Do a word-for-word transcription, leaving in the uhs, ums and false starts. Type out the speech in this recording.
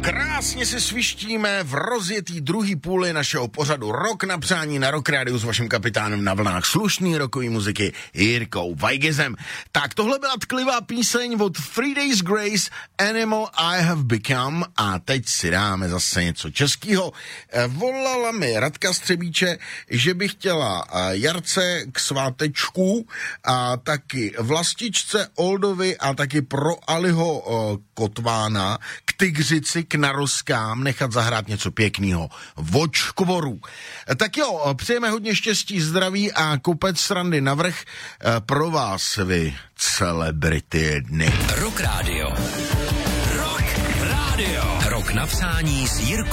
Krásně si svištíme v rozjetý druhý půli našeho pořadu Rok na přání na Rock Radio s vaším kapitánem na vlnách slušný rokový muziky Jirkou Weigezem. Tak tohle byla tklivá píseň od Three Days Grace, Animal I Have Become, a teď si dáme zase něco českýho. Volala mi Radka Střebíče, že by chtěla Jarce k svátečku a taky Vlastičce Oldovi a taky pro Aliho Kotvána k Tygřici, k Narozkám nechat zahrát něco pěkného. Vočkvorů. Tak jo, přejeme hodně štěstí, zdraví a kopec srandy navrch pro vás, vy celebrity dny. Rock Radio. Rock Radio. Rok na přání s Jirkou